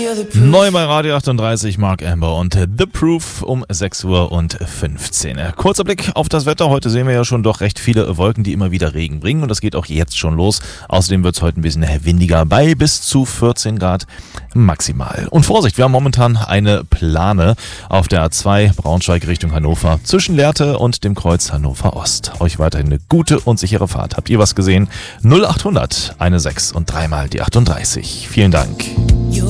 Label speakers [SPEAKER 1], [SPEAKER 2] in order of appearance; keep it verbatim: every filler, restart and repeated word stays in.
[SPEAKER 1] Neu bei Radio achtunddreißig, Mark Amber und The Proof um sechs Uhr und fünfzehn. Kurzer Blick auf das Wetter. Heute sehen wir ja schon doch recht viele Wolken, die immer wieder Regen bringen. Und das geht auch jetzt schon los. Außerdem wird es heute ein bisschen windiger bei bis zu vierzehn Grad maximal. Und Vorsicht, wir haben momentan eine Plane auf der A zwei Braunschweig Richtung Hannover zwischen Lehrte und dem Kreuz Hannover Ost. Euch weiterhin eine gute und sichere Fahrt. Habt ihr was gesehen? null achthundert sechzehn und dreimal die achtunddreißig. Vielen Dank.